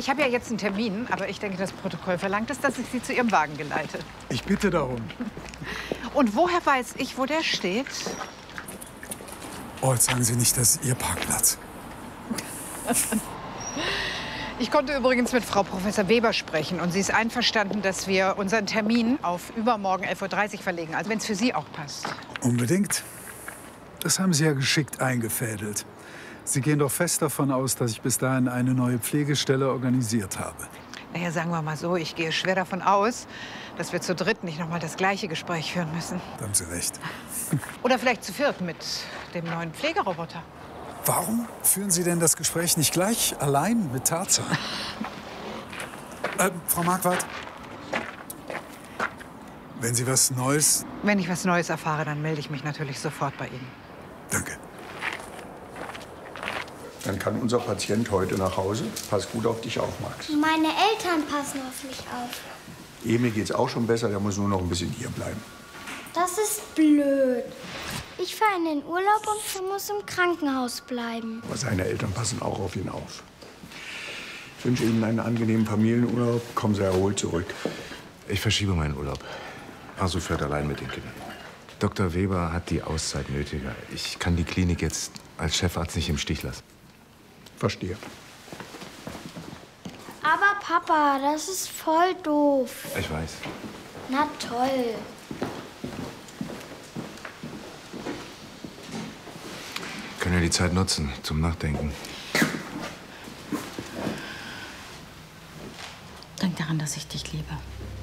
Ich habe ja jetzt einen Termin, aber ich denke, das Protokoll verlangt es, dass ich Sie zu Ihrem Wagen geleite. Ich bitte darum. Und woher weiß ich, wo der steht? Oh, jetzt sagen Sie nicht, das ist Ihr Parkplatz. Ich konnte übrigens mit Frau Professor Weber sprechen und sie ist einverstanden, dass wir unseren Termin auf übermorgen 11:30 Uhr verlegen, also wenn es für Sie auch passt. Unbedingt. Das haben Sie ja geschickt eingefädelt. Sie gehen doch fest davon aus, dass ich bis dahin eine neue Pflegestelle organisiert habe. Naja, sagen wir mal so, ich gehe schwer davon aus, dass wir zu dritt nicht noch mal das gleiche Gespräch führen müssen. Da haben Sie recht. Oder vielleicht zu viert mit dem neuen Pflegeroboter. Warum führen Sie denn das Gespräch nicht gleich allein mit Tarzan? Frau Marquardt, wenn Sie was Neues... Wenn ich was Neues erfahre, dann melde ich mich natürlich sofort bei Ihnen. Danke. Dann kann unser Patient heute nach Hause. Pass gut auf dich auf, Max. Meine Eltern passen auf mich auf. Emil geht's auch schon besser, der muss nur noch ein bisschen hier bleiben. Das ist blöd. Ich fahre in den Urlaub und er muss im Krankenhaus bleiben. Aber seine Eltern passen auch auf ihn auf. Ich wünsche Ihnen einen angenehmen Familienurlaub. Kommen Sie erholt zurück. Ich verschiebe meinen Urlaub. Asu fährt allein mit den Kindern. Dr. Weber hat die Auszeit nötiger. Ich kann die Klinik jetzt als Chefarzt nicht im Stich lassen. Verstehe. Aber Papa, das ist voll doof. Ich weiß. Na toll. Können wir die Zeit nutzen zum Nachdenken. Denk daran, dass ich dich liebe.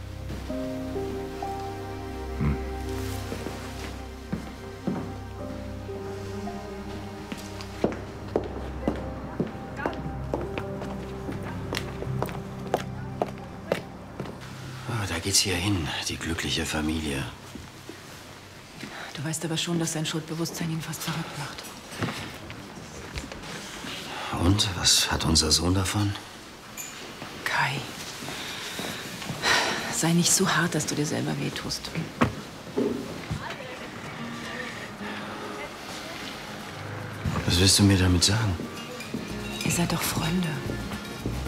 Da geht's hier hin, die glückliche Familie. Du weißt aber schon, dass dein Schuldbewusstsein ihn fast verrückt macht. Und, was hat unser Sohn davon? Kai, sei nicht so hart, dass du dir selber wehtust. Was willst du mir damit sagen? Ihr seid doch Freunde.